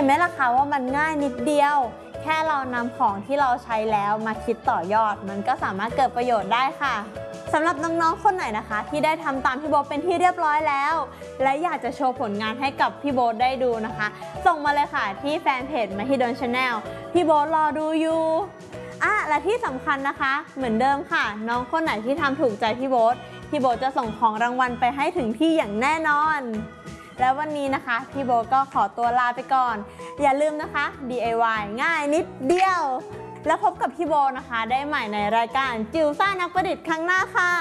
นไหมล่ะคะว่ามันง่ายนิดเดียวแค่เรานำของที่เราใช้แล้วมาคิดต่อยอดมันก็สามารถเกิดประโยชน์ได้ค่ะสำหรับน้องๆคนไหนนะคะที่ได้ทำตามพี่โบ๊ทเป็นที่เรียบร้อยแล้วและอยากจะโชว์ผลงานให้กับพี่โบ๊ทได้ดูนะคะส่งมาเลยค่ะที่แฟนเพจ Mahidol Channel พี่โบ๊ทรอดูอยู่และที่สำคัญนะคะเหมือนเดิมค่ะน้องคนไหนที่ทำถูกใจพี่โบ๊ทจะส่งของรางวัลไปให้ถึงที่อย่างแน่นอนแล้ววันนี้นะคะพี่โบ๊ทก็ขอตัวลาไปก่อนอย่าลืมนะคะ DIY ง่ายนิดเดียวแล้วพบกับพี่โบ๊ทนะคะได้ใหม่ในรายการจิ๋วซ่านักประดิษฐ์ครั้งหน้าค่ะ